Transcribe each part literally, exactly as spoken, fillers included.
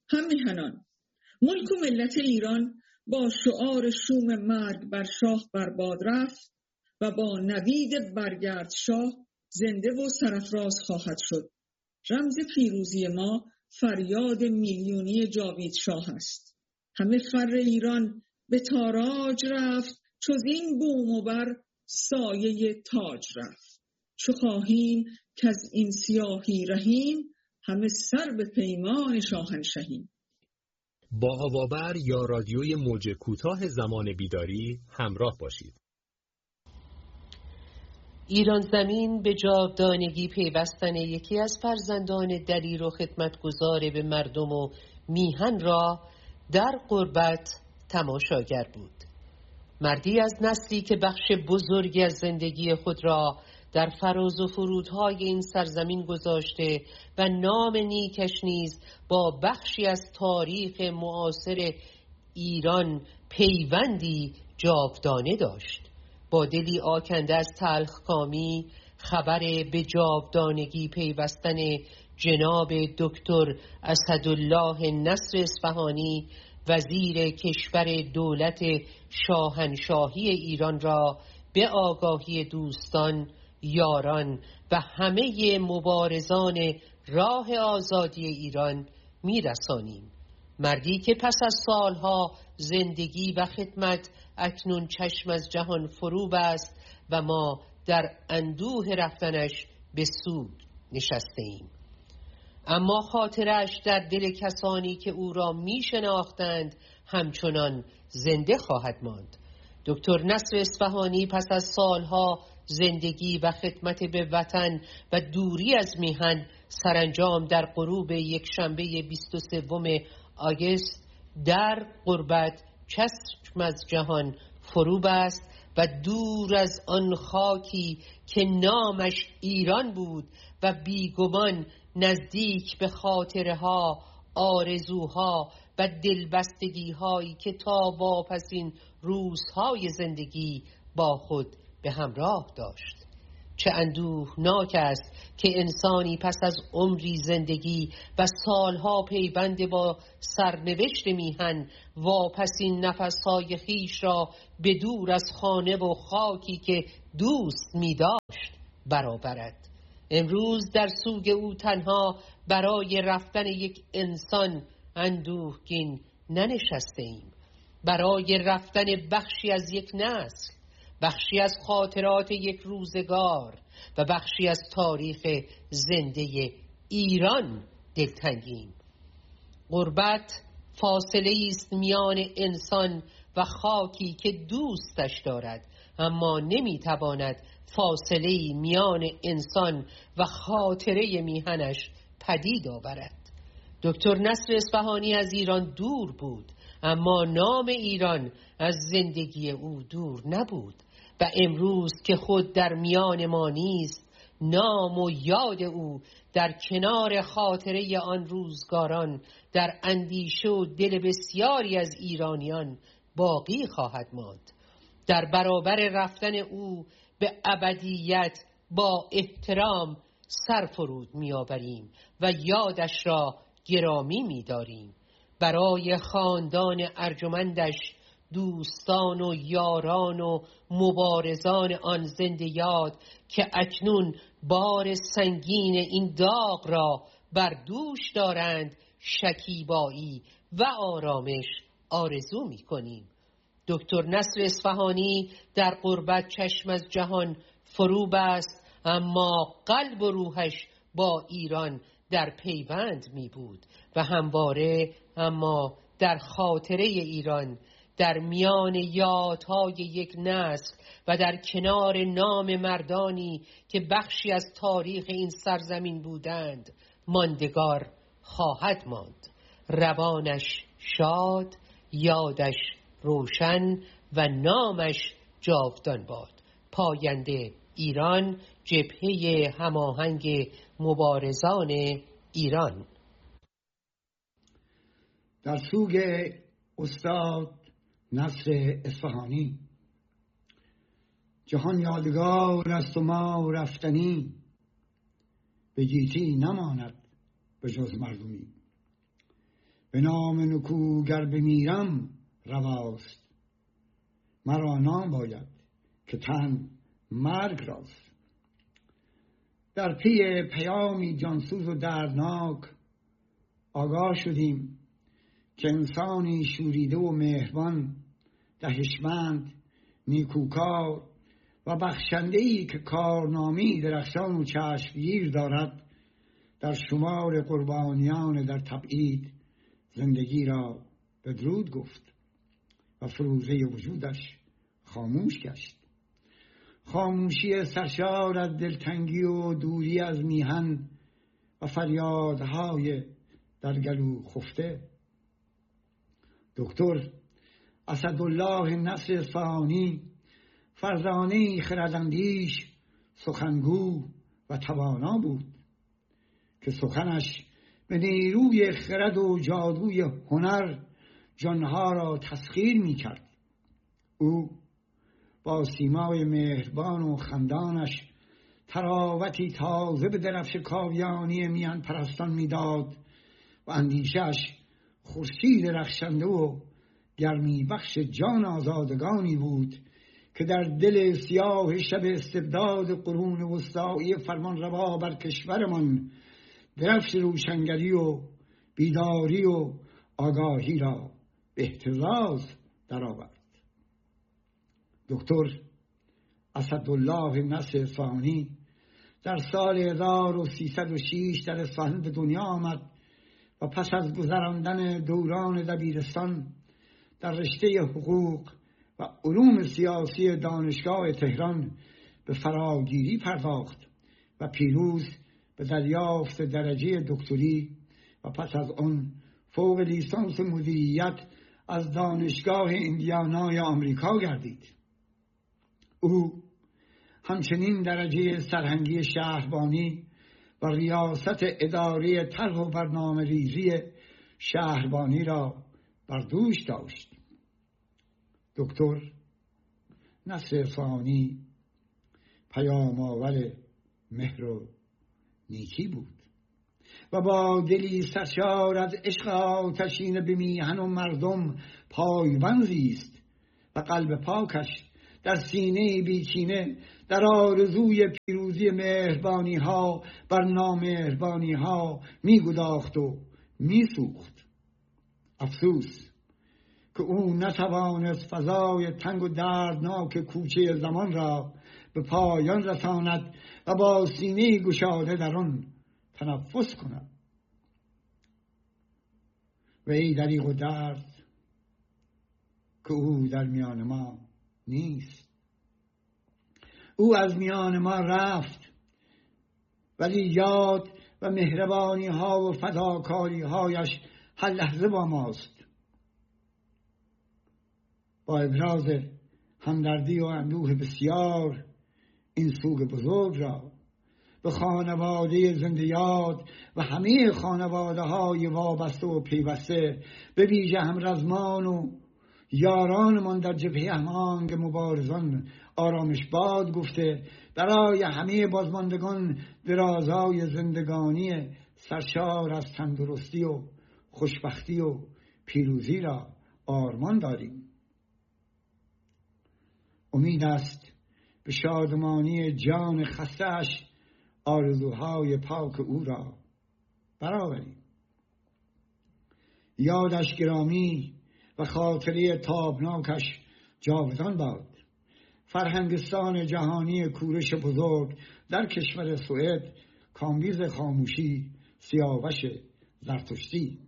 هم میهنان. ملک و ملت ایران با شعار شوم مرگ بر شاه برباد رفت و با نوید برگرد شاه زنده و سرافراز خواهد شد. رمز پیروزی ما فریاد میلیونی جاوید شاه است. همه فر ایران به تاراج رفت، چوز این بوم و بر سایه تاج رفت. چو خواهیم که از این سیاهی رهیم، همه سر به پیمان شاهنشهیم. با هوابر یا رادیوی موج کوتاه زمان بیداری همراه باشید. ایران زمین به جاودانگی پیوستن یکی از فرزندان دلیر و خدمتگزار به مردم و میهن را در غربت تماشاگر بود. مردی از نسلی که بخش بزرگی از زندگی خود را در فراز و فرودهای این سرزمین گذاشته و نام نیکش نیز با بخشی از تاریخ معاصر ایران پیوندی جاودانه داشت. با دلی آکنده از تلخکامی خبر به جاودانگی پیوستن جناب دکتر اسدالله نصر اصفهانی وزیر کشور دولت شاهنشاهی ایران را به آگاهی دوستان، یاران و همه مبارزان راه آزادی ایران میرسانیم. مردی که پس از سالها زندگی و خدمت اکنون چشم از جهان فرو بست و ما در اندوه رفتنش به سود نشسته ایم. اما خاطرش در دل کسانی که او را می شناختند همچنان زنده خواهد ماند. دکتر نصر اصفهانی پس از سالها زندگی و خدمت به وطن و دوری از میهن سرانجام در غروب یک شنبه بیست و سوم آگوست در غربت چشم از جهان فرو بست و دور از آن خاکی که نامش ایران بود و بیگمان نزدیک به خاطره ها، آرزوها و دلبستگی هایی که تا واپسین روزهای زندگی با خود به همراه داشت. چه اندوهناک است که انسانی پس از عمری زندگی و سالها پیوند با سرنوشت میهن واپسین نفسهای خیش را به دور از خانه و خاکی که دوست می داشت برآورد. امروز در سوگ او تنها برای رفتن یک انسان اندوهگین ننشسته ایم، برای رفتن بخشی از یک نسل، بخشی از خاطرات یک روزگار و بخشی از تاریخ زنده ایران دلتنگیم. غربت فاصله است میان انسان و خاکی که دوستش دارد، اما نمیتواند فاصله میان انسان و خاطره میهنش پدید آورد. دکتر نصر اصفهانی از ایران دور بود، اما نام ایران از زندگی او دور نبود و امروز که خود در میان ما نیست، نام و یاد او در کنار خاطره آن روزگاران در اندیشه و دل بسیاری از ایرانیان باقی خواهد ماند. در برابر رفتن او به ابدیت با احترام سرفرود می‌آوریم و یادش را گرامی می‌داریم. برای خاندان ارجمندش، دوستان و یاران و مبارزان آن زنده یاد که اکنون بار سنگین این داغ را بر دوش دارند، شکیبایی و آرامش آرزو می‌کنیم. دکتر نصر اصفهانی در غربت چشم از جهان فرو بست، اما قلب و روحش با ایران در پیوند می بود و همواره اما در خاطره ایران، در میان یادهای یک نسل و در کنار نام مردانی که بخشی از تاریخ این سرزمین بودند ماندگار خواهد ماند. روانش شاد، یادش روشن و نامش جاودان باد. پاینده ایران، جبهه هماهنگ مبارزان ایران. در سوگ استاد نصر اصفهانی. جهان یادگار است و ما رفتنی، به گیتی نماند به جز مردمی. به نام نکو گر بمیرم رواست، مرا نام باید که تن مرگ راست. در پی پیامی جانسوز و دردناک آگاه شدیم که انسانی شوریده و مهربان، دهشمند، نیکوکار و بخشنده‌ای که کارنامی درخشان و چشمگیر دارد، در شمار قربانیان در تبعید زندگی را بدرود گفت و فروزه وجودش خاموش گشت. خاموشی سرشار از دلتنگی و دوری از میهن و فریادهای در گلو خفته. دکتر اسدالله نصر اصفهانی فرزانه خرداندیش، سخنگو و توانا بود که سخنش به نیروی خرد و جادوی هنر جانها را تسخیر می کرد. او با سیمای مهربان و خندانش تراوتی تازه به درفش کاویانی میان پرستان میداد و اندیشش خورشید رخشنده و گرمی بخش جان آزادگانی بود که در دل سیاه شب استبداد قرون وسطایی فرمان روا بر کشورمان درفش روشنگری و بیداری و آگاهی را به اهتزاز درآورد. دکتر اسدالله نصر اصفهانی در سال هزار و سیصد و شش در اصفهان به دنیا آمد و پس از گذراندن دوران دبیرستان در رشته حقوق و علوم سیاسی دانشگاه تهران به فراگیری پرداخت و پیروز به دریافت درجه دکتری و پس از آن فوق لیسانس مدیریت از دانشگاه ایندیانای آمریکا گردید. او همچنین درجه سرهنگی شهربانی و ریاست اداره طرح و برنامه ریزی شهربانی را بر دوش داشت. دکتر نصر اصفهانی پیام آور مهر و نیکی بود و با دلی سرشار از عشق آتشین به میهن و مردم پایبند زیست و قلب پاکش در سینه بیکینه در آرزوی پیروزی مهربانی ها بر نامهربانی ها می گداخت و می سوخت. افسوس که او نتوانست فضای تنگ و دردناک کوچه زمان را به پایان رساند و با سینه گشاده در آن تنفس کند. و ای دریغ و درد که او در میان ما نیست. او از میان ما رفت، ولی یاد و مهربانی ها و فداکاری هایش هر لحظه با ماست. با ابراز همدردی و اندوه بسیار این سوگ بزرگ را به خانواده زنده یاد و همه خانواده های وابسته و پیوسته، به ویژه همرزمان و یارانمان در جبهه هماهنگ مبارزان آرامش باد گفته، برای همه بازماندگان درازای زندگانی سرشار از تندرستی و خوشبختی و پیروزی را آرمان داریم. امید است به شادمانی جان خسته‌اش آرزوهای پاک او را برآوریم. یادش گرامی و خاطره تابناکش جاودان باد. فرهنگستان جهانی کورش بزرگ در کشور سوئد، کامبیز خاموشی، سیاوش زرتشتی.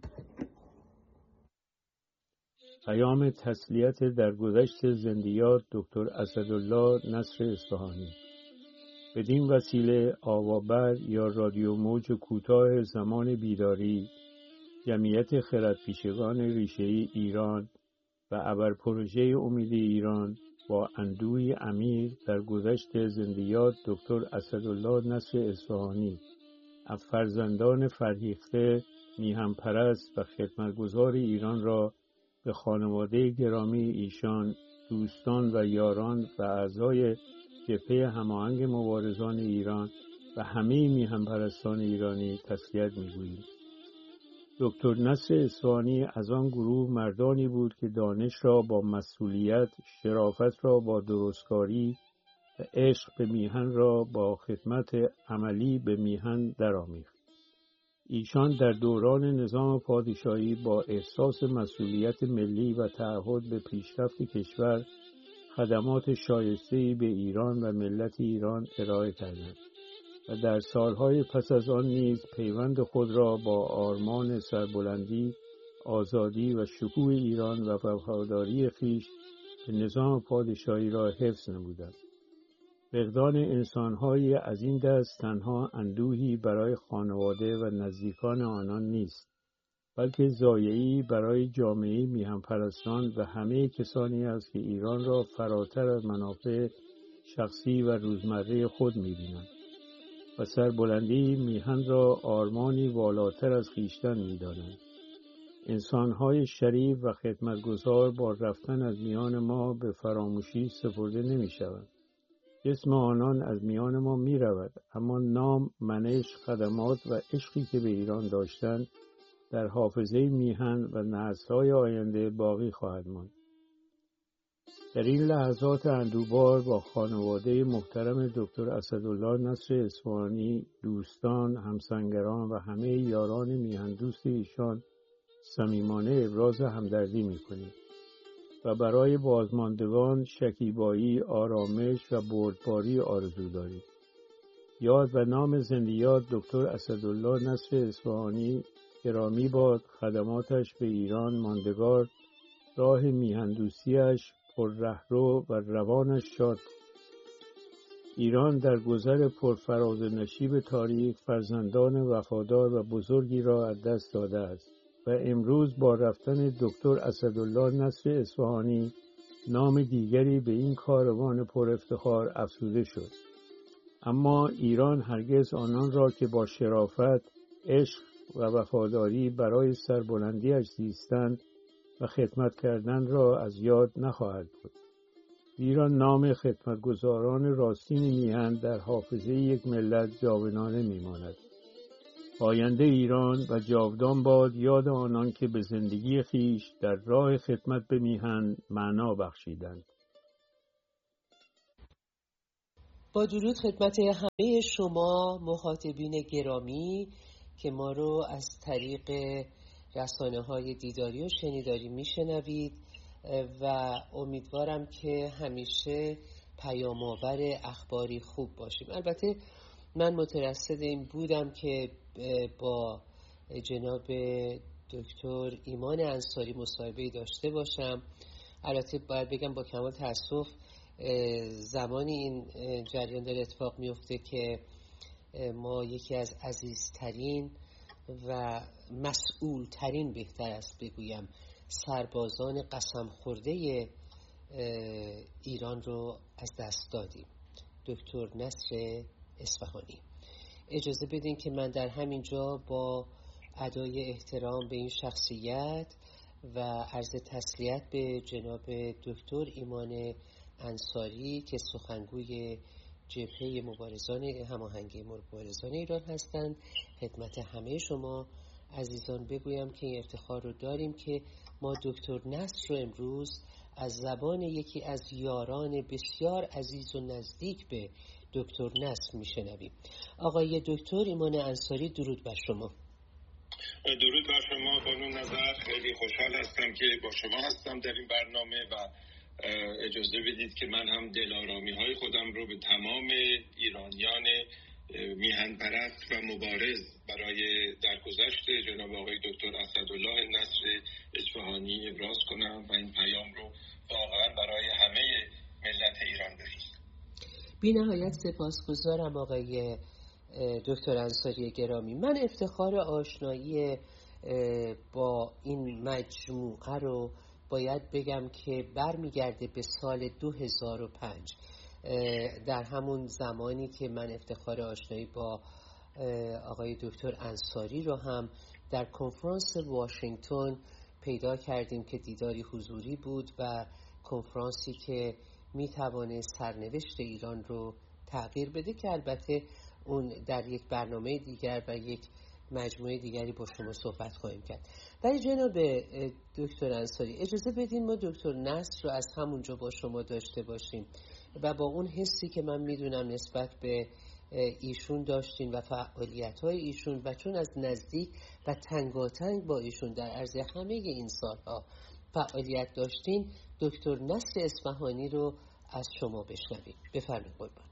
پیام تسلیت در گذشت زندیات دکتر اسدالله نصر اصفهانی. بدین وسیله آوابر یا رادیو موج کوتاه زمان بیداری، جمعیت خردپیشگان ریشه‌ای ایران و ابر پروژه امید ایران با اندوهی عمیق در گذشت زندیات دکتر اسدالله نصر اصفهانی از فرزندان فرهیخته، میهن پرست و خدمتگزار ایران را به خانواده گرامی ایشان، دوستان و یاران و اعضای جبهه هماهنگ مبارزان ایران و همه میهن پرستان ایرانی تسلیت می‌گوییم. دکتر نصر اصفهانی از آن گروه مردانی بود که دانش را با مسئولیت، شرافت را با درستکاری و عشق به میهن را با خدمت عملی به میهن درآمیخت. ایشان در دوران نظام پادشاهی با احساس مسئولیت ملی و تعهد به پیشرفت کشور خدمات شایسته‌ای به ایران و ملت ایران ارائه کردند و در سالهای پس از آن نیز پیوند خود را با آرمان سربلندی، آزادی و شکوه ایران و وفاداری خویش به نظام پادشاهی را حفظ نمودند. فقدان انسان‌های از این دست تنها اندوهی برای خانواده و نزدیکان آنان نیست، بلکه ضایعه‌ای برای جامعه میهن‌پرستان و همه کسانی است که ایران را فراتر از منافع شخصی و روزمره خود می‌بینند و سربلندی میهن را آرمانی والاتر از خویشتن می‌دانند. انسان‌های شریف و خدمتگزار با رفتن از میان ما به فراموشی سپرده نمی‌شوند. جسم آنان از میان ما می‌رود، اما نام، منش، خدمات و عشقی که به ایران داشتند در حافظه میهن و نسل‌های آینده باقی خواهد ماند. در این لحظات اندوهبار با خانواده محترم دکتر اسدالله نصر اصفهانی، دوستان، همسنگران و همه یاران میهن دوست ایشان صمیمانه ابراز همدردی می‌کنیم و برای بازماندگان شکیبایی، آرامش و بردباری آرزو داریم. یاد و نام زنده یاد دکتر اسدالله نصر اصفهانی گرامی باد. خدماتش به ایران ماندگار، راه میهندوستی‌اش پر رهرو و روانش شاد. ایران در گذر پرفراز و نشیب تاریخ فرزندان وفادار و بزرگی را از دست داده است و امروز با رفتن دکتر اسدالله نصر اصفهانی نام دیگری به این کاروان پر افتخار افزوده شد. اما ایران هرگز آنان را که با شرافت، عشق و وفاداری برای سربلندی‌اش زیستند و خدمت کردن را از یاد نخواهد بود. زیرا نام خدمتگزاران راستین میهن در حافظه یک ملت جاودانه میماند. آینده ایران و جاودان باد یاد آنان که به زندگی خویش در راه خدمت به میهن معنا بخشیدند. با درود خدمت همه شما مخاطبین گرامی که ما رو از طریق رسانه‌های دیداری و شنیداری میشنوید و امیدوارم که همیشه پیام‌آور اخباری خوب باشیم. البته من مترصد این بودم که با جناب دکتر ایمان انصاری مصاحبه‌ای داشته باشم. البته باید بگم با کمال تأسف زمانی این جریان داره اتفاق میفته که ما یکی از عزیزترین و مسئولترین، بهتر است بگویم، سربازان قسم خورده ایران رو از دست دادیم، دکتر نصر اصفهانی. اجازه بدین که من در همین جا با ادای احترام به این شخصیت و عرض تسلیت به جناب دکتر ایمان انصاری که سخنگوی جبهه مبارزان هماهنگی مبارزان ایران هستند، خدمت همه شما عزیزان بگویم که این افتخار رو داریم که ما دکتر نصر رو امروز از زبان یکی از یاران بسیار عزیز و نزدیک به دکتر نصر میشنویم. آقای دکتر ایمان انصاری، درود بر شما. درود بر شما بانو نظر، خیلی خوشحال هستم که با شما هستم در این برنامه و اجازه بدید که من هم دلارامی های خودم رو به تمام ایرانیان میهن پرست و مبارز برای درگذشت جناب آقای دکتر اسدالله نصر اصفهانی ابراز کنم و این پیام رو واقعا برای همه ملت ایران بفرستم. بی نهایت سپاسگزارم آقای دکتر انصاری گرامی. من افتخار آشنایی با این مجموعه رو باید بگم که برمیگرده به سال دو هزار و پنج، در همون زمانی که من افتخار آشنایی با آقای دکتر انصاری رو هم در کنفرانس واشنگتن پیدا کردیم که دیداری حضوری بود و کنفرانسی که میتوانه سرنوشت ایران رو تغییر بده، که البته اون در یک برنامه دیگر و یک مجموعه دیگری با شما صحبت خواهیم کرد. ولی جناب دکتر انصاری اجازه بدین ما دکتر نصر رو از همونجا با شما داشته باشیم و با اون حسی که من میدونم نسبت به ایشون داشتین و فعالیت‌های ایشون و چون از نزدیک و تنگاتنگ با ایشون در عرض همه این سالها فعالیت داشتین، دکتر نصر اصفهانی رو از شما بشنویم. بفرمایید قربان.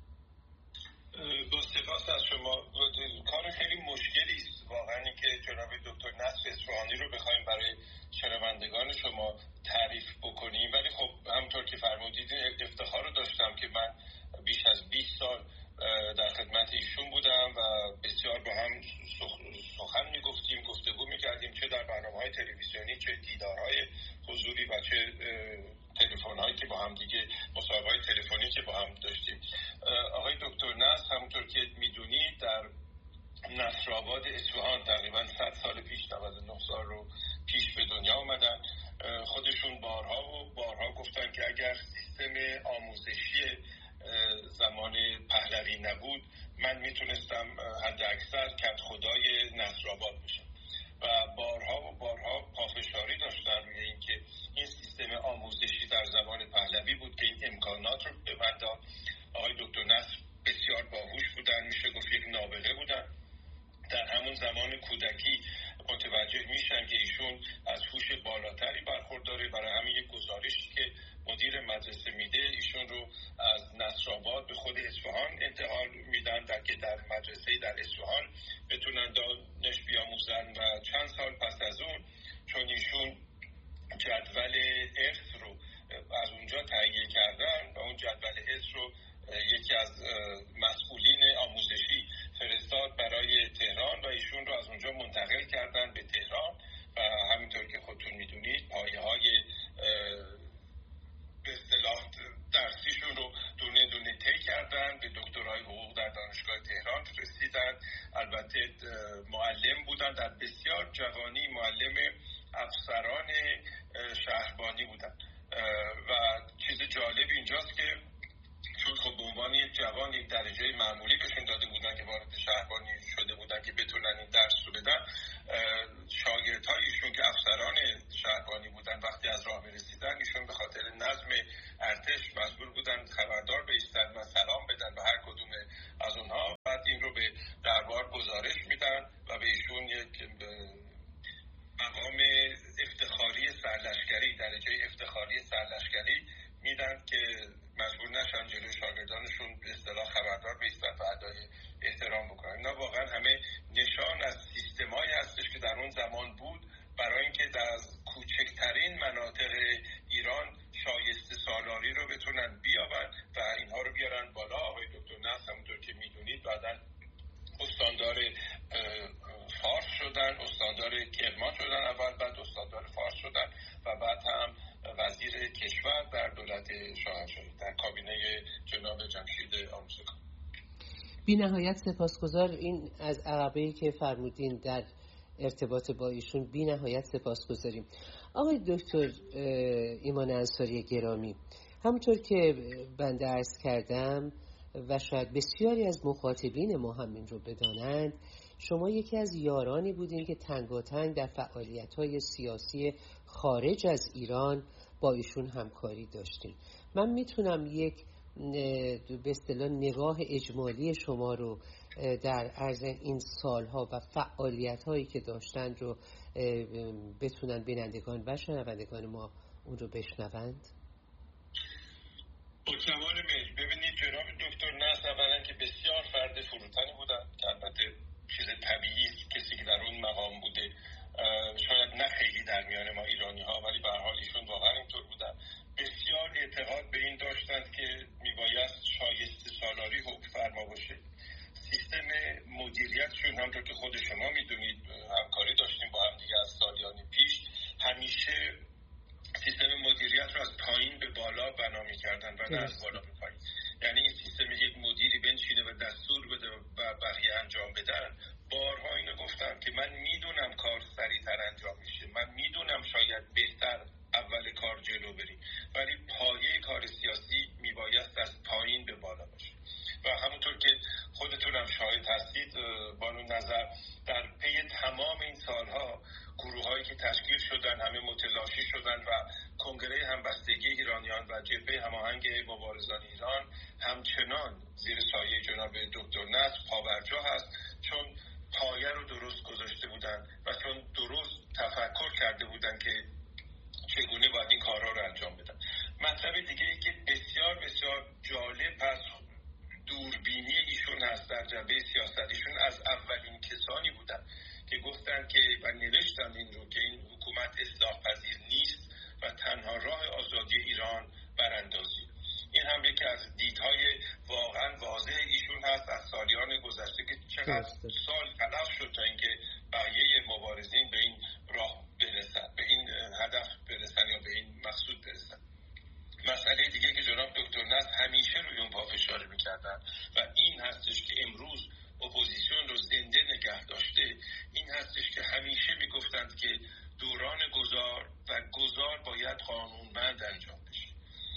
با سپاس از شما. کار خیلی مشکلی است واقعا که جناب دکتر نصر اصفهانی رو بخوایم برای شنوندگان شما تعریف بکنیم، ولی خب همونطور که فرمودید افتخار رو داشتم که من بیش از بیست سال در خدمت ایشون بودم و بسیار با هم سخن میگفتیم، گفتگو میکردیم، چه در برنامه‌های تلویزیونی، چه دیدارهای حضوری و چه تلفن‌هایی که با هم دیگه، مصاحبه‌های تلفنی که با هم داشتیم. آقای دکتر نصر همونطور که میدونید در نصرآباد اصفهان تقریبا صد سال پیش، نود و نه سال رو پیش به دنیا آمدن. خودشون بارها و بارها گفتن که اگر سیستم آموزشی زمان پهلوی نبود من میتونستم حد اکثر کدخدای نصرآباد بشم و بارها و بارها پافشاری داشتن روی اینکه این سیستم آموزشی در زمان پهلوی بود که این امکانات رو به من داد. آقای دکتر نصر بسیار باهوش بودن، میشه گفت یک نابغه بودن. در همون زمان کودکی متوجه میشن که ایشون از هوش بالاتری برخورداره، برای همین یک گزارشی که مدیر مدرسه میده ایشون رو از نصرآباد به خود اصفهان انتقال میدن در که در مدرسه در اصفهان بتونن دانش بیاموزن و چند سال پس از اون چون ایشون جدول ارث رو از اونجا تهیه کردن و اون جدول ارث رو یکی از مسئولین آموزشی فرستاد برای تهران و ایشون رو از اونجا منتقل کردن به تهران و همینطور که خودتون میدونید پایه های به اصطلاح درسیشون رو دونه دونه طی کردن، به دکترای حقوق در دانشگاه تهران رسیدن. البته معلم بودن، در بسیار جوانی معلم افسران شهربانی بودن و چیز جالب اینجاست که چون خب به عنوان یک جوان یک درجه معمولی بهشون داده بودن که وارد شهربانی شده بودن که بتونن این درس رو بدن، شاگردهایشون که افسران شهربانی بودن وقتی از راه میرسیدن ایشون به خاطر نظم ارتش مجبور بودن خبردار بایستن و سلام بدن به هر کدوم از اونها. بعد این رو به دربار گزارش میدن و به ایشون یک مقام افتخاری سرلشکری، درجه افتخاری سرلشکری میدن که مجبور نشن جلوی شاگردانشون به اصطلاح خبردار بایستن و ادای احترام بکنن. اینا واقعا همه نشان از سیستمایی هستش که در اون زمان بود برای اینکه در از کوچکترین مناطق ایران شایسته سالاری رو بتونن بیابن و اینها رو بیارن بالا. آقای دکتر نصر همونطور که میدونید بعدن استاندار فارس شدن، استاندار کرمان شدن اول، بعد استاندار فارس شدن و بعد هم وزیر کشور در دولت شاهنشاهی در کابینه جناب جمشید آموزگار. بی نهایت سپاسگزار. این از عقبه‌ای که فرمودین در ارتباط با ایشون بی نهایت سپاسگزاریم. آقای دکتر ایمان انصاری گرامی، همونطور که بنده عرض کردم و شاید بسیاری از مخاطبین ما هم این رو بدانند، شما یکی از یارانی بودین که تنگاتنگ در فعالیت‌های سیاسی خارج از ایران با ایشون همکاری داشتین. من میتونم یک به اصطلاح نگاه اجمالی شما رو در عرض این سالها و فعالیت‌هایی که داشتن رو بتونن بینندگان و شنوندگان ما اون رو بشنوند؟ با کمال میل. ببینید جناب دکتر نصر اولا که بسیار فرد فروتنی بودن که البته چیز طبیعی است کسی که در اون مقام بوده، شاید نه خیلی در میان ما ایرانی ها ولی به هر حال ایشون واقعا اینطور بودن. بسیار اعتقاد به این داشتند که میبایست شایسته سالاری حکم فرما باشه. سیستم مدیریتشون همونطور که خود شما میدونید همکاری داشتیم با هم دیگه از سالیان پیش، همیشه سیستم مدیریت رو از پایین به بالا بنا می‌کردن و نه از بالا به پایین. یعنی این سیستم یک مدیری بنشینه و دستور بده و بقیه انجام بدن. بارها اینو گفتم که من میدونم کار سریعتر انجام میشه، من میدونم شاید بهتر اول کار جلو بریم، ولی پایه کار سیاسی میبایست از پایین به بالا باشه. و همونطور که خودتون هم شاهد هستید بانو نظر در پی که تشکیل شدن همه متلاشی شدن و کنگره همبستگی ایرانیان و جبهه هماهنگ مبارزان ایران همچنان زیر سایه جناب دکتر نصر پابرجا هست، چون پایه رو درست گذاشته بودن و چون درست تفکر کرده بودن که چگونه باید این کارها رو انجام بدن. مطلب دیگه ای که بسیار بسیار جالب پس دوربینی ایشون هست در جنبه سیاست. ایشون از اولین کسانی بودن که گفتن که و نوشتن این رو که این حکومت اصلاح پذیر نیست و تنها راه آزادی ایران براندازی. این هم یکی از دیدهای واقعا واضح ایشون هست از سالیان گذشته که چقدر سال تلف شد تا اینکه بقیه مبارزین به این راه برسن، به این هدف برسن یا به این مقصود برسن. مسئله دیگه که جناب دکتر نصر همیشه روی اون پافشاری میکردن و این هستش که امروز اپوزیسیون رو زنده نگه داشته، این هستش که همیشه میگفتند که دوران گذار و گذار باید قانونمند انجام بشه.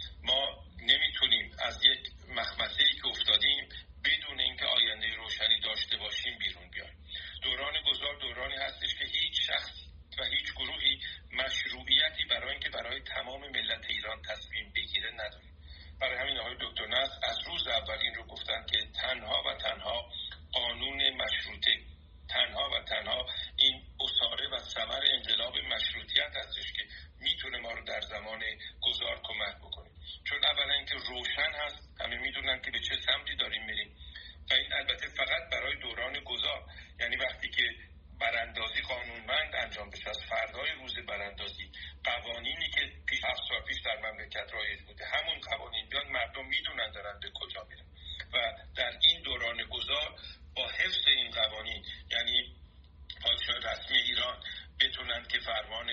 ما نمیتونیم از یک مخمسه‌ای که افتادیم بدون اینکه آینده روشنی داشته باشیم بیرون بیایم. دوران گذار دورانی هستش که هیچ شخصی و هیچ گروهی مشروعیتی برای اینکه برای تمام ملت ایران تصمیم بگیره نداره. برای همین آقای دکتر نصر از روز اول این رو گفتن که تنها و تنها قانون مشروطه، تنها و تنها این اساره و ثمر انقلاب مشروطیت هستش که میتونه ما رو در زمان گذار کمک بکنه. چون اولا اینکه روشن هست، همه میدونن که به چه سمتی داریم میریم و این البته فقط برای دوران گذار، یعنی وقتی که براندازی قانونمند انجام بشه، از فردای روز براندازی قوانینی که پیش هفت سال پیش در مملکت رایج بوده همون قوانین بیان، مردم میدونن دارن به کجا میرن و در این دوران گذار با حفظ این قوانین، یعنی پادشاه رسمی ایران بتونن که فرمان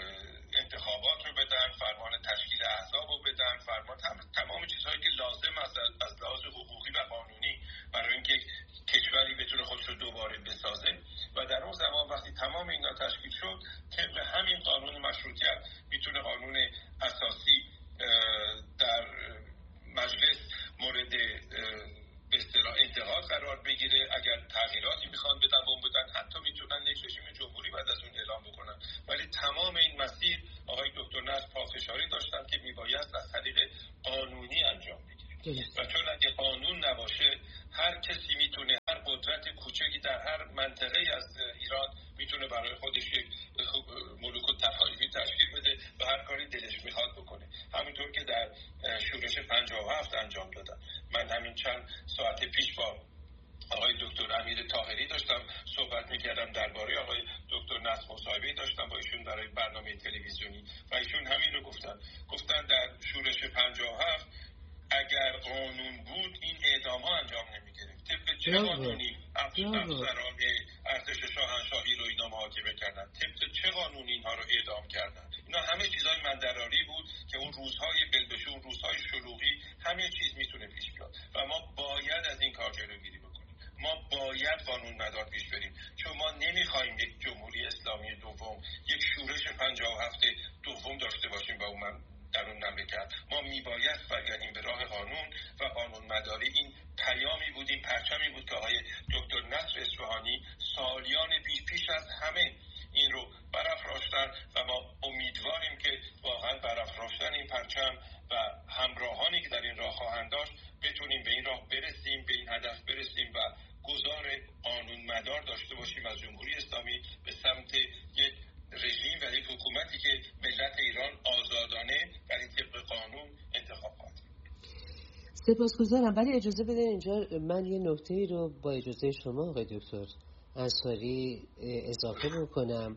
انتخابات رو بدن، فرمان تشکیل احزاب رو بدن، فرمان تمام چیزهایی که لازم است از لحاظ حقوقی و قانونی برای اینکه کشوری بتونه خودش رو دوباره بسازه. و در اون زمان وقتی تمام اینا تشکیل شد، طبق همین قانون مشروطیت میتونه قانون اساسی در مجلس مورد به اصطلاح انتقاد قرار بگیره. اگر تغییراتی میخوان بدن بوم بدن، حتی میتونن یک رژیم جمهوری بعد از اون اعلام بکنن. ولی تمام این مسیر آقای دکتر نصر پافشاری داشتن که میبایست از طریق قانونی انجام بگیره و چون اگه قانون نباشه هر کسی میتونه، هر قدرت کوچکی در هر منطقه از ایران میتونه برای خودش یک ملوک التفاعلی تشکیل بده و هر کاری دلش میخواد بکنه، همونطور که در شورش پنجاه و هفت انجام دادن. من همین چند ساعت پیش با آقای دکتر امیر طاهری داشتم صحبت میکردم درباره آقای دکتر نصر، مصاحبه داشتم با ایشون برای برنامه تلویزیونی و ایشون همین رو گفتن. گفتن در شورش پنجاه و هفت اگر قانون بود این اعدام ها انجام نمیگرفت. طبق چه قانونی افسران ارتش شاهنشاهی رو اینا محاکمه کردن؟ طبق چه قانونی اینها رو اعدام کردن؟ اینا همه چیزای مندراری بود که اون روزهای بلبشو، اون روزهای شلوغی، همه چیز میتونه پیش بیاد و ما باید از این کار جلوگیری بکنیم. ما باید قانون مدار پیش بریم، چون ما نمیخوایم یک جمهوری اسلامی دوم، یک شورش پنجاه و هفت دوم داشته باشیم و اون در اون مملکت. ما میباید برگردیم به راه قانون و قانون مداری. این پیامی بود، این پرچمی بود که آقای دکتر نصر اصفهانی سالیان پیش پیش از همه این رو برافراشتن و ما امیدواریم که واقعا برافراشتن این پرچم و همراهانی که در این راه خواهند داشت بتونیم به این راه برسیم، به این هدف برسیم و گذار قانون مدار داشته باشیم از جمهوری اسلامی به سمت یک رژیم و یک حکومتی که ملت ایران آزادانه ولی طبق قانون انتخاب کنه. سپاسگزارم، ولی اجازه بده اینجا من یه نکته رو با اجازه شما آقای دکتر انصاری اضافه بکنم.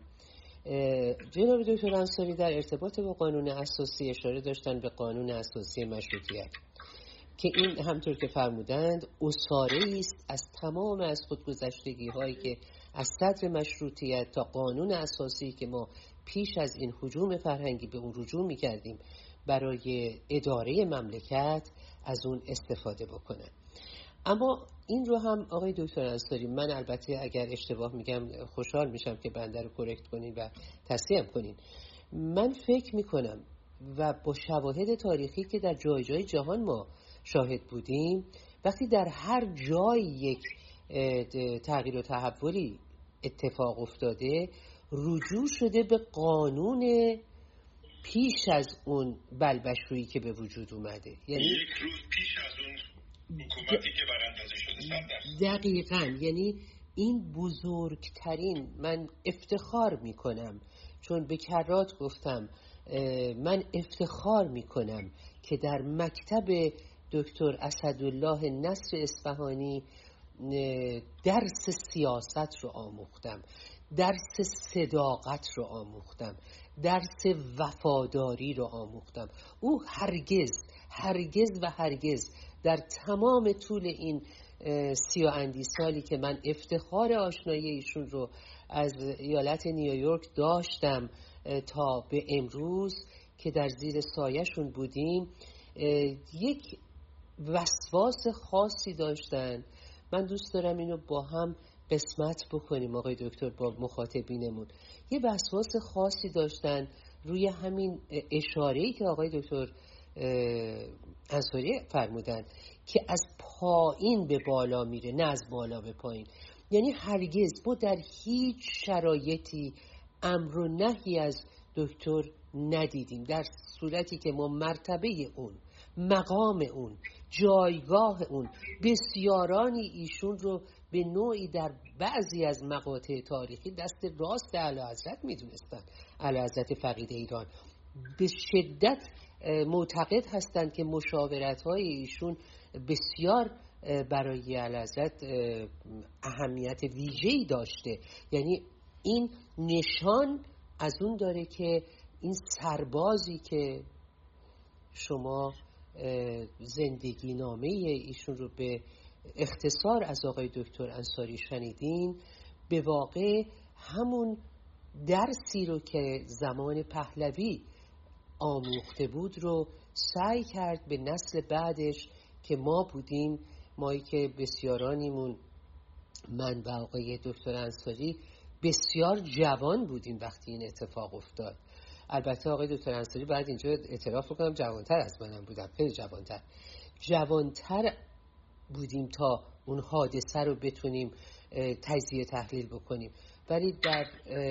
جناب دکتر انصاری در ارتباط با قانون اساسی اشاره داشتن به قانون اساسی مشروطیت که این همطور که فرمودند اساره‌ای است از تمام از خودگذشتگی هایی که از صدر مشروطیت تا قانون اساسی که ما پیش از این هجوم فرهنگی به اون رجوع می‌کردیم برای اداره مملکت از اون استفاده بکنن. اما این رو هم آقای دکتر انصاری، من البته اگر اشتباه میگم خوشحال میشم که بنده رو کرکت کنین و تصحیح کنین. من فکر میکنم و با شواهد تاریخی که در جای جای جهان ما شاهد بودیم، وقتی در هر جای یک تغییر و تحولی اتفاق افتاده، رجوع شده به قانون پیش از اون بلبشویی که به وجود اومده، یعنی یک روز پیش از اون حکومتی که براندازی شده. صد درصد دقیقاً. یعنی این بزرگترین، من افتخار میکنم چون به کرات گفتم من افتخار میکنم که در مکتب دکتر اسدالله نصر اصفهانی درس سیاست رو آموختم، درس صداقت رو آموختم، درس وفاداری رو آموختم. او هرگز هرگز و هرگز در تمام طول این سی و اندی سالی که من افتخار آشنایی ایشون رو از ایالت نیویورک داشتم تا به امروز که در زیر سایه‌شون بودیم، یک وسواس خاصی داشتن. من دوست دارم اینو با هم قسمت بکنیم آقای دکتر با مخاطبینمون. یه وسواس خاصی داشتن روی همین اشاره‌ای که آقای دکتر انصاری فرمودن که از پایین به بالا میره نه از بالا به پایین. یعنی هرگز ما در هیچ شرایطی امر و نهی از دکتر ندیدیم، در صورتی که ما مرتبه اون، مقام اون، جایگاه اون، بسیارانی ایشون رو به نوعی در بعضی از مقاطع تاریخی دست راست اعلیحضرت میدونستن. اعلیحضرت فقید ایران به شدت معتقد هستند که مشاورت‌های ایشون بسیار برای اعلیحضرت اهمیت ویژه‌ای داشته. یعنی این نشان از اون داره که این سربازی که شما زندگی نامه ایشون رو به اختصار از آقای دکتر انصاری شنیدین، به واقع همون درسی رو که زمان پهلوی آموخته بود رو سعی کرد به نسل بعدش که ما بودیم، مایی که بسیارانیمون، من و آقای دکتر انصاری بسیار جوان بودیم وقتی این اتفاق افتاد. البته آقای دکتر انصاری بعد اینجا اعتراف بکنم جوانتر از منم بودم، خیلی جوانتر جوانتر بودیم تا اون حادثه رو بتونیم تجزیه تحلیل بکنیم. ولی در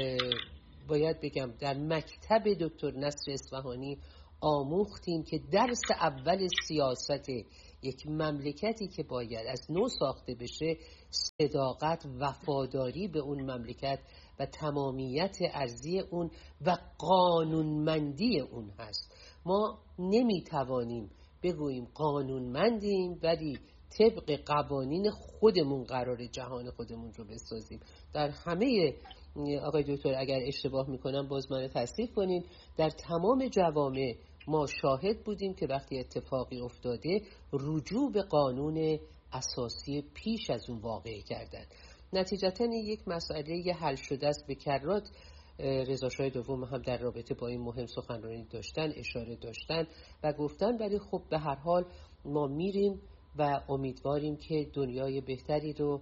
باید بگم در مکتب دکتر نصر اصفهانی آموختیم که درس اول سیاست یک مملکتی که باید از نو ساخته بشه صداقت، وفاداری به اون مملکت و تمامیت ارضی اون و قانونمندی اون هست. ما نمیتوانیم بگوییم قانونمندیم ولی طبق قوانین خودمون قرار جهان خودمون رو بسازیم. در همه، آقای دکتر اگر اشتباه میکنم باز منو تصحیح کنین، در تمام جوامع ما شاهد بودیم که وقتی اتفاقی افتاده رجوع به قانون اساسی پیش از اون واقع کردن. نتیجتاً یک مسئله حل شده است. به کرات رضا شاه دوم هم در رابطه با این مهم سخنرانی داشتن، اشاره داشتن و گفتن، ولی خب به هر حال ما میریم و امیدواریم که دنیای بهتری رو،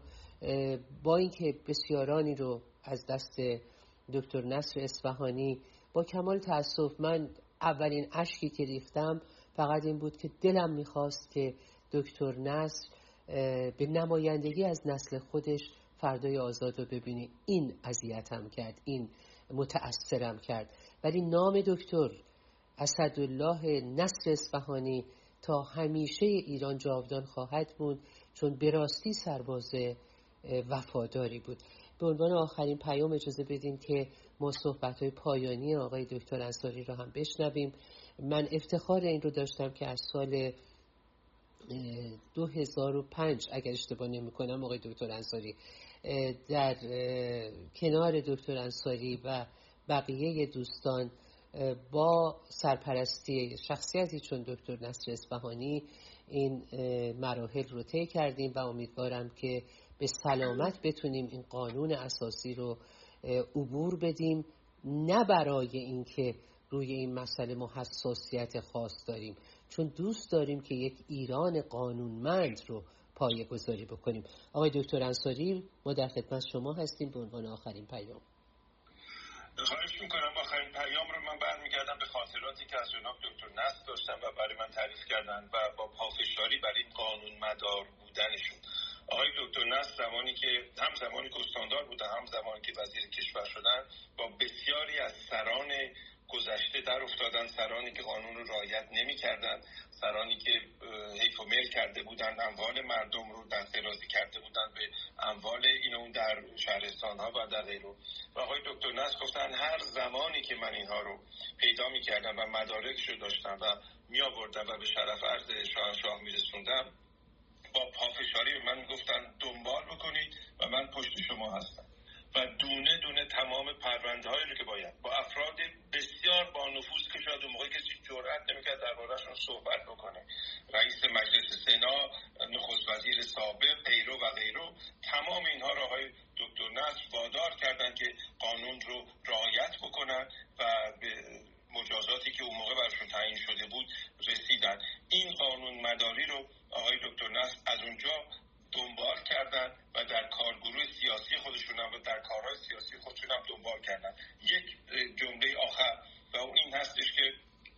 با اینکه بسیارانی رو از دست دکتر نصر اصفهانی با کمال تأسف، من اولین اشکی که ریختم فقط این بود که دلم میخواست که دکتر نصر به نمایندگی از نسل خودش فردای آزاد رو ببینی. این اذیتم کرد، این متأثرم کرد. ولی نام دکتر اسدالله نصر اصفهانی تا همیشه ایران جاودان خواهد بود، چون به راستی سرباز وفاداری بود. به عنوان آخرین پیام اجازه بدین که ما صحبت‌های پایانی آقای دکتر انصاری رو هم بشنویم. من افتخار این رو داشتم که از سال دو هزار و پنج اگر اشتباه نمی کنم آقای دکتر انصاری در کنار دکتر انصاری و بقیه دوستان با سرپرستی شخصیتی چون دکتر نصر اصفهانی این مراحل رو طی کردیم و امیدوارم که به سلامت بتونیم این قانون اساسی رو عبور بدیم، نه برای اینکه روی این مسئله ما حساسیت خاص داریم، چون دوست داریم که یک ایران قانونمند رو پایه گذاری بکنیم. آقای دکتر انصاری ما در خدمت شما هستیم به عنوان آخرین پیام. خواهش میکنم. آخرین پیام رو من برمیگردم به خاطراتی که از جناب دکتر نصر داشتن و برای من تعریف کردن و با پافشاری بر این قانون مدار بودنشون. آقای دکتر نصر زمانی که هم زمانی که استاندار بودن هم زمانی که وزیر کشور شدن با بسیاری از سران گذشته در افتادن، سرانی که قانون رو رعایت نمی‌کردند، سرانی که حیف و میل کرده بودند، اموال مردم رو دست‌درازی کرده بودند به اموال این اون در شهرستان‌ها و در غیره. و آقای دکتر نصر گفتن هر زمانی که من اینها رو پیدا می‌کردم و مدارکش رو داشتم و می‌آوردم و به شرف عرض شاهنشاه می‌رسوندم، با پافشاری به من گفتن دنبال بکنید و من پشت شما هستم. و دونه دونه تمام پرونده‌هایی رو که باید با افراد بسیار با نفوذ که شاید اون موقع کسی جرئت نمی‌کرد درباره‌شون صحبت بکنه، رئیس مجلس سنا، نخست وزیر سابق، غیره و غیره، تمام اینها رو آقای دکتر نصر وادار کردن که قانون رو رعایت بکنن و به مجازاتی که اون موقع براشون تعیین شده بود رسیدن. این قانون مداری رو آقای دکتر نصر از اونجا دنبال کردن و در کارگروه سیاسی خودشون هم و در کارهای سیاسی خودشون هم دنبال کردن. یک جمله آخر و اون این هستش که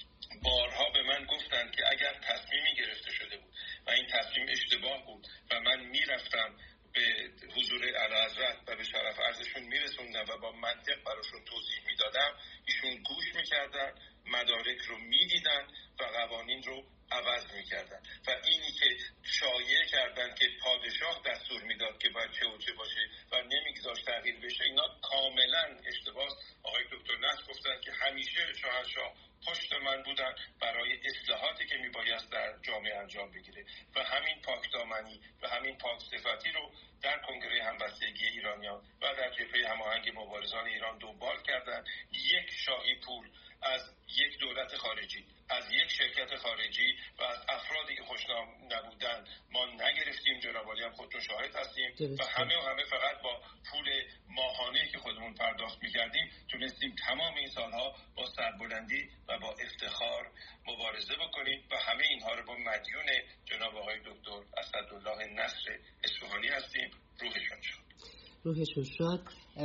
بارها به من گفتن که اگر تصمیمی گرفته شده بود و این تصمیم اشتباه بود و من میرفتم به حضور اعلیحضرت و به شرف عرضشون میرسوندم و با منطق براشون توضیح میدادم، ایشون گوش میکردن، مدارک رو میدیدن و قوانین رو عوض میکردن. و اینی که شایعه کردن که پادشاه دستور میداد که باید چه و چه باشه و نمیگذاشت تغییر بشه، اینا کاملا اشتباه. آقای دکتر نصر گفتن که همیشه شاهنشاه پشت من بودن برای اصلاحاتی که میبایست در جامعه انجام بگیره و همین پاکدامنی و همین پاکصفتی رو در کنگره همبستگی ایرانیان و در جبهه هماهنگ مبارزان ایران دنبال کردن. یک شاهی پول از یک دولت خارجی، از یک شرکت خارجی و از افرادی که خوشنام نبودن ما نگرفتیم. جناب عالی هم خودتون شاهد هستیم. و همه و همه فقط با پول ماهانه‌ای که خودمون پرداخت می‌کردیم تونستیم تمام این سالها با سربلندی و با افتخار مبارزه بکنیم و همه اینها رو با مدیون جناب آقای دکتر اسدالله نصر اصفهانی هستیم. روحشون شد. روحشون شد.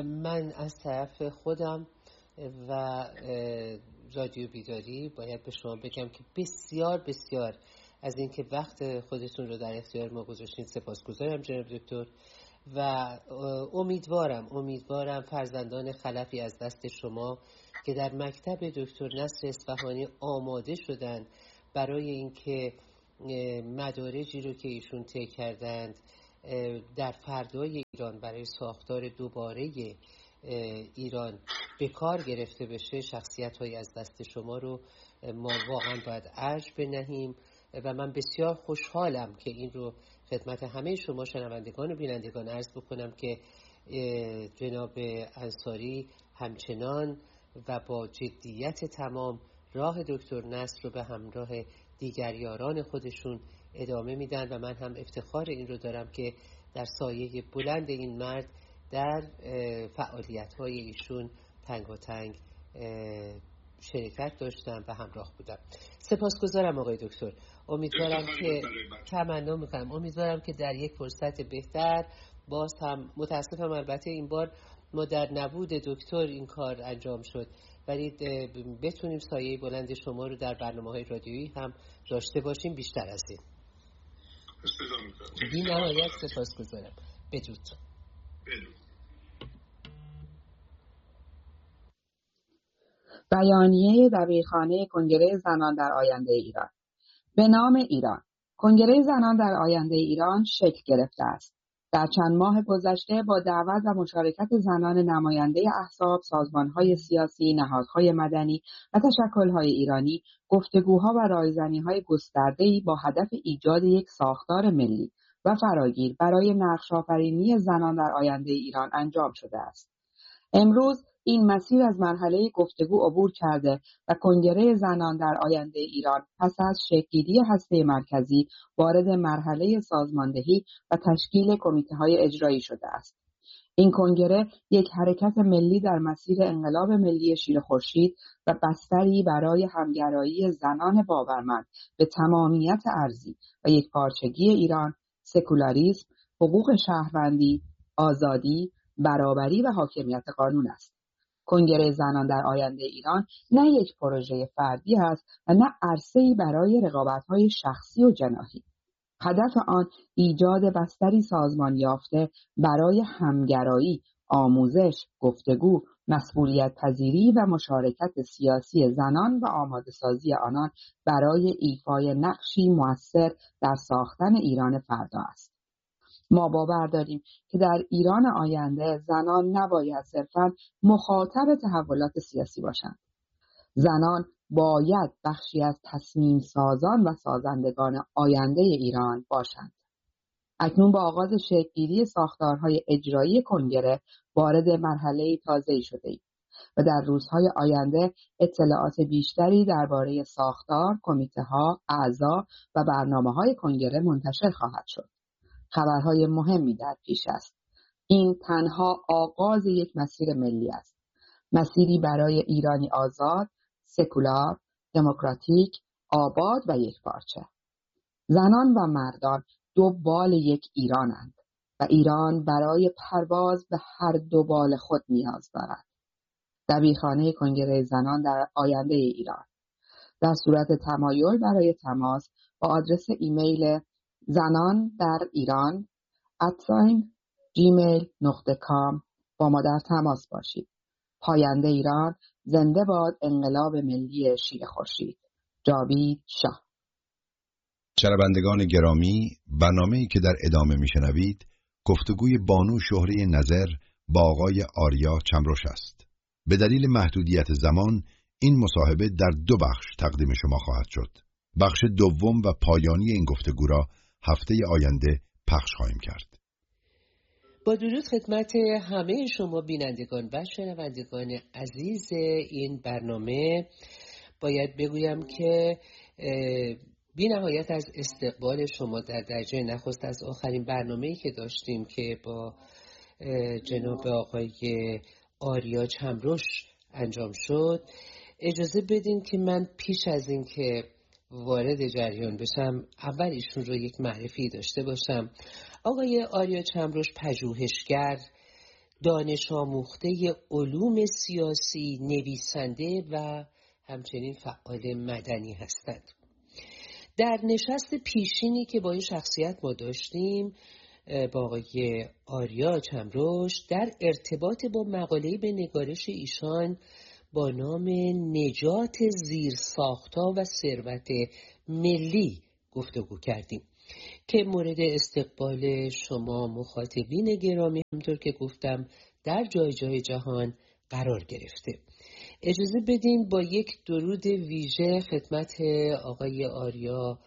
من از طرف خودم و رادیو بیداری باید به شما بگم که بسیار بسیار از اینکه وقت خودتون رو در اختیار ما گذاشتین سپاسگزارم جناب دکتر و امیدوارم امیدوارم فرزندان خلفی از دست شما که در مکتب دکتر نصر اصفهانی آماده شدن برای اینکه مدارجی رو که ایشون طی کردند در فردای ایران برای ساختار دوباره ایران به کار گرفته بشه، شخصیت‌هایی از دست شما رو ما واقعا باید ارج بنهیم و من بسیار خوشحالم که این رو خدمت همه شما شنوندگان و بینندگان عرض بکنم که جناب انصاری همچنان و با جدیت تمام راه دکتر نصر رو به همراه دیگر یاران خودشون ادامه میدن و من هم افتخار این رو دارم که در سایه بلند این مرد در فعالیت‌های ایشون تنگاتنگ شرکت داشتم و همراه بودم. سپاسگزارم آقای دکتر. امیدوارم که تمنا میکنم امیدوارم که در یک فرصت بهتر باز هم، متاسفم البته این بار ما در نبود دکتر این کار انجام شد، ولی بتونیم سایه بلند شما رو در برنامه‌های رادیویی هم داشته باشیم بیشتر از این. بی نهایت سپاسگزارم. بدرود. بیانیه دبیرخانه کنگره زنان در آینده ایران. به نام ایران، کنگره زنان در آینده ایران شکل گرفته است. در چند ماه گذشته با دعوت و مشارکت زنان نماینده احزاب، سازمان‌های سیاسی، نهادهای مدنی و تشکل‌های ایرانی، گفتگوها و رایزنی‌های گسترده‌ای با هدف ایجاد یک ساختار ملی و فراگیر برای نقش‌آفرینی زنان در آینده ایران انجام شده است. امروز این مسیر از مرحله گفتگو عبور کرده و کنگره زنان در آینده ایران پس از شکل‌گیری هسته مرکزی وارد مرحله سازماندهی و تشکیل کمیته‌های اجرایی شده است. این کنگره یک حرکت ملی در مسیر انقلاب ملی شیر خورشید و بستری برای همگرایی زنان باورمند به تمامیت ارضی و یکپارچگی ایران، سکولاریسم، حقوق شهروندی، آزادی، برابری و حاکمیت قانون است. کنگره زنان در آینده ایران نه یک پروژه فردی است و نه عرصه‌ای برای رقابت‌های شخصی و جناحی. هدف آن ایجاد بستری سازمان یافته برای همگرایی، آموزش، گفتگو، مسئولیت پذیری و مشارکت سیاسی زنان و آماده سازی آنان برای ایفای نقشی مؤثر در ساختن ایران فردا است. ما باور داریم که در ایران آینده زنان نباید صرفاً مخاطب تحولات سیاسی باشند. زنان باید بخشی از تصمیم سازان و سازندگان آینده ایران باشند. اکنون با آغاز شکل‌گیری ساختارهای اجرایی کنگره وارد مرحله تازه‌ای شده‌ایم و در روزهای آینده اطلاعات بیشتری درباره ساختار، کمیته‌ها، اعضا و برنامه‌های کنگره منتشر خواهد شد. خبرهای مهمی در پیش است. این تنها آغاز یک مسیر ملی است. مسیری برای ایرانی آزاد، سکولار، دموکراتیک، آباد و یکپارچه. زنان و مردان دو بال یک ایرانند و ایران برای پرواز به هر دو بال خود نیاز دارد. دبیرخانه کنگره زنان در آینده ایران. در صورت تمایل برای تماس با آدرس ایمیل زنان در ایران ات جیمیل دات کام با ما در تماس باشید. پاینده ایران، زنده باد انقلاب ملی شیر خورشید. جاوید شاه. شنوندگان گرامی، برنامه‌ای که در ادامه میشنوید گفتگوی بانو شهره نظر با آقای آریا چمرش است. به دلیل محدودیت زمان این مصاحبه در دو بخش تقدیم شما خواهد شد. بخش دوم و پایانی این گفتگو را هفته آینده پخش خواهیم کرد. با درود خدمت همه شما بینندگان و شنوندگان عزیز این برنامه، باید بگویم که بی نهایت از استقبال شما در درجه نخست از آخرین برنامه‌ای که داشتیم که با جناب آقای آریا چمرش انجام شد، اجازه بدین که من پیش از این که وارد جریان بشم اول ایشون رو یک معرفی داشته باشم. آقای آریا چمرش پژوهشگر، دانش آموخته علوم سیاسی، نویسنده و همچنین فعال مدنی هستند. در نشست پیشینی که با این شخصیت ما داشتیم با آقای آریا چمرش در ارتباط با مقاله‌ای به نگارش ایشان با نام نجات زیرساخت‌ها و ثروت ملی گفتگو کردیم که مورد استقبال شما مخاطبین گرامی همطور که گفتم در جای جای جهان قرار گرفته. اجازه بدین با یک درود ویژه خدمت آقای آریا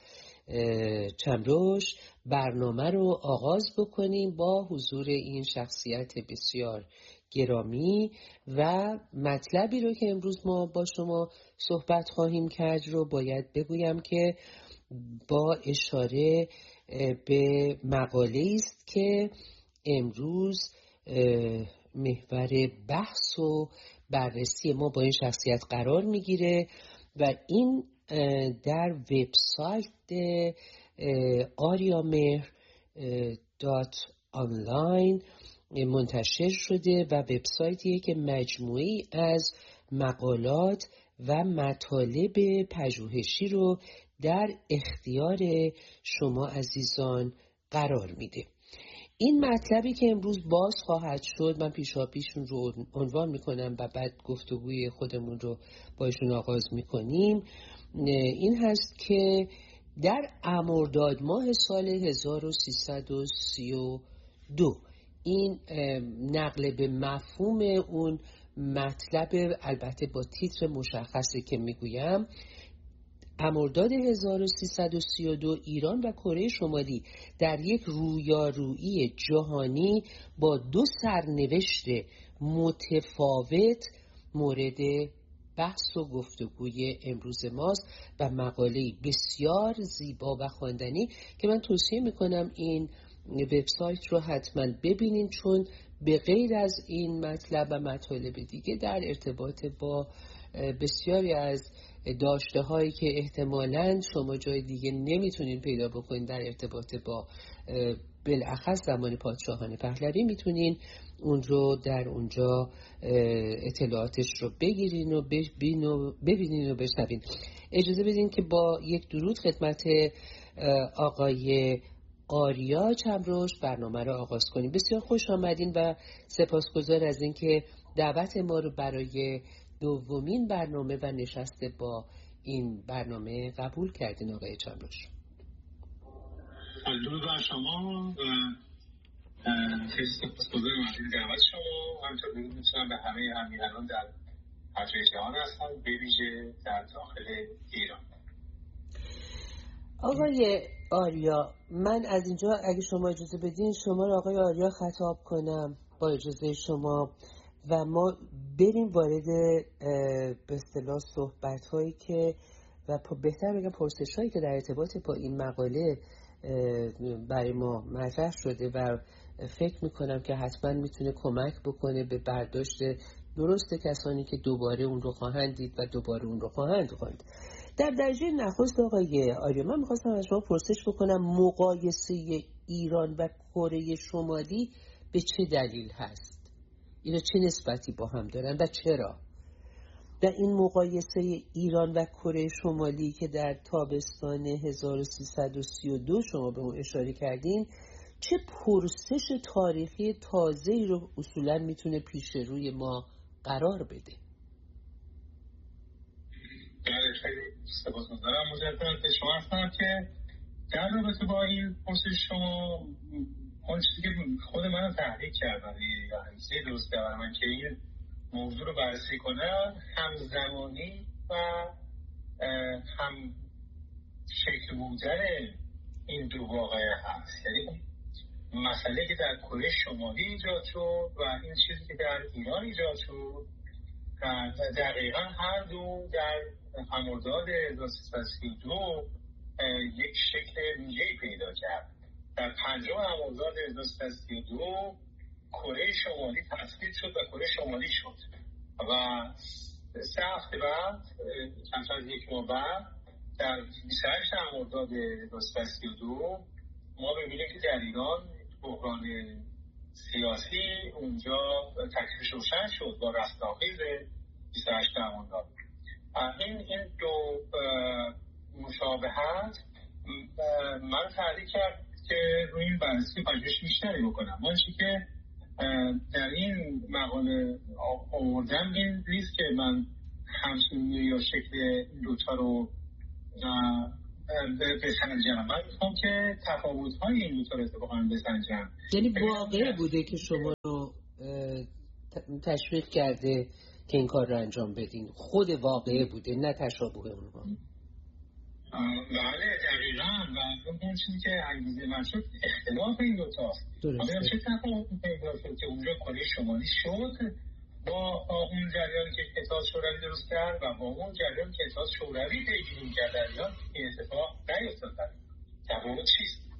چمرش برنامه رو آغاز بکنیم با حضور این شخصیت بسیار گرامی و مطلبی رو که امروز ما با شما صحبت خواهیم کرد رو باید بگویم که با اشاره به مقاله است که امروز محور بحث و بررسی ما با این شخصیت قرار میگیره و این در وبسایت آریامهر دات آنلاین منتشر شده و وبسایتیه که مجموعی از مقالات و مطالب پژوهشی رو در اختیار شما عزیزان قرار میده. این مطلبی که امروز باز خواهد شد من پیشا پیشون رو عنوان میکنم و بعد گفتگوی خودمون رو با ایشون آغاز میکنیم. این هست که در مرداد ماه سال هزار و سیصد و سی و دو این نقل به مفهوم اون مطلب، البته با تیتر مشخصی که میگویم، مرداد هزار و سیصد و سی و دو ایران و کره شمالی در یک رویارویی جهانی با دو سرنوشت متفاوت مورد بحث و گفتگوی امروز ماست و مقاله بسیار زیبا و خواندنی که من توصیه میکنم این وبسایت رو حتما ببینین، چون به غیر از این مطلب و مطالب دیگه در ارتباط با بسیاری از داشته هایی که احتمالاً شما جای دیگه نمیتونین پیدا بکنین در ارتباط با بالاخص زمان پادشاهان پهلوی میتونین اون رو در اونجا اطلاعاتش رو بگیرین و ببینین و بشنوین. اجازه بدین که با یک درود خدمت آقای آریا چمروش برنامه رو آغاز کنیم. بسیار خوش آمدین و سپاسگزار از اینکه دعوت ما رو برای دومین برنامه و نشست با این برنامه قبول کردین آقای چمروش. درود بر شما و خیلی سپاسگزارم از این دعوت شما. همینطور درود می‌کنم به همه همیهنان در هر جای جهان هستن، به ویژه در داخل ایران. آقای آریا، من از اینجا اگه شما اجازه بدین شما رو آقای آریا خطاب کنم با اجازه شما و ما بریم وارد به اصطلاح صحبت هایی که و بهتر بگم پرسش هایی که در ارتباط با این مقاله برای ما مطرح شده و فکر میکنم که حتما میتونه کمک بکنه به برداشت درست کسانی که دوباره اون رو خواهند دید و دوباره اون رو خواهند خواند. در درجه نخست آقای آریا، من میخواستم از شما پرسش بکنم مقایسه ایران و کره شمالی به چه دلیل هست؟ اینا چه نسبتی با هم دارن و چرا؟ و این مقایسه ایران و کره شمالی که در تابستان هزار و سیصد و سی و دو شما به اون اشاره کردین چه پرسش تاریخی تازه‌ای رو اصولاً میتونه پیش روی ما قرار بده؟ بله، خیلی سپاسگزارم مجدد به شما هستم که در رابطه با این پرسش شما اون چیزی که خود من رو تحریک کرد یا انگیزه درست کردم من که این موضوع رو بررسی کنم همزمانی و هم شکل بودن این دو واقعه هست. یعنی مسئله که در کره شمالی ایجاد شد و این چیزی که در ایران ایجاد شد دقیقا هر دو در مرداد هزار و سیصد و سی و دو یک شکل ویژه‌ای پیدا کرد. در پنجم مرداد هزار و سیصد و سی و دو کره شمالی تسلید شد و کره شمالی شد و سه هفته بعد چند از یک ماه بعد در بیست و هشت مرداد هزار و سیصد و سی و دو ما ببینیم که در ایران بحران سیاسی اونجا تکلیفش روشن شد با رستاخیز بیست و هشت مرداد. این این دو مشابهت من تحریک کرد که روی این بررسی پژوهش بیشتری بکنم. من چی که در این مقاله آوردم این نیست که من همسونی یا شکل این دوتا رو بسنجم، من میخوام که تفاوت‌های این دوتا رو اتفاقا بسنجم. یعنی واقعه بوده که شما رو تشویق کرده که این کار رو انجام بدین، خود واقعه بوده نه تشابه اونها. بله دقیقاً و اون چیزی که انگیزه من شد اختلاف این دوتاست. اما چه تفاوتی پیدا شد که اونجا کره شمالی شد با اون جریانی که اتحاد شوروی درست کرد و با اون جریانی که اتحاد شوروی پیگیری کرد در ایران این اتفاق نیفتاد. تفاوت چیست؟